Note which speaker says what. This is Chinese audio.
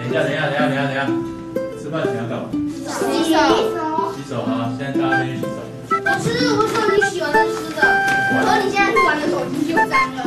Speaker 1: 等一下，吃饭前要干嘛？
Speaker 2: 洗手。
Speaker 1: 洗手好，现在大家先去洗手。
Speaker 2: 我手你喜欢的吃的，然后你现在玩的手机就脏了。